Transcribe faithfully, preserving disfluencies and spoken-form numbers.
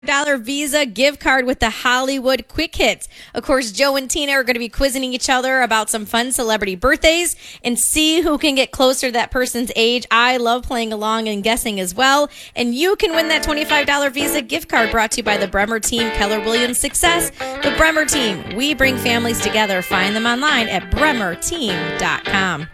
Dollar Visa gift card with the Hollywood Quick Hits. Of course, Joe and Tina are going to be quizzing each other about some fun celebrity birthdays and see who can get closer to that person's age. I love playing along and guessing as well. And you can win that twenty-five dollars Visa gift card brought to you by the Bremer Team, Keller Williams Success. The Bremer Team, we bring families together. Find them online at bremer team dot com.